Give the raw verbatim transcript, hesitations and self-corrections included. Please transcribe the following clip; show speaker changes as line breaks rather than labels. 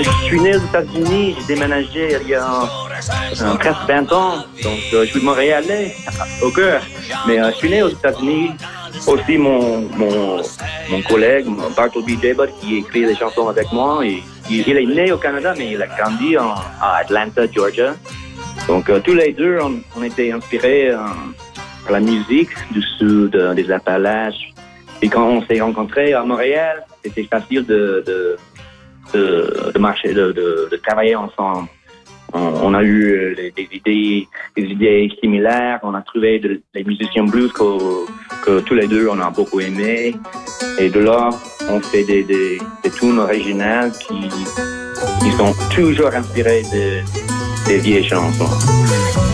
je suis né aux États-Unis, j'ai déménagé il y a euh, presque vingt ans, donc euh, je suis Montréalais au cœur. Mais euh, je suis né aux États-Unis. Aussi, mon, mon, mon collègue, Bartleby J-Bud, qui écrit des chansons avec moi, et, il, il est né au Canada, mais il a grandi en, à Atlanta, Georgia. Donc, euh, tous les deux, on, on était inspirés euh, par la musique du sud, euh, des Appalaches. Et quand on s'est rencontrés à Montréal, c'était facile de, de, de, de marcher, de, de, de travailler ensemble. On, on a eu les, des idées, des idées similaires. On a trouvé de, des musiciens blues que, que tous les deux on a beaucoup aimé. Et de là, on fait des, des, des tunes originales qui, qui sont toujours inspirées de, des vieilles chansons.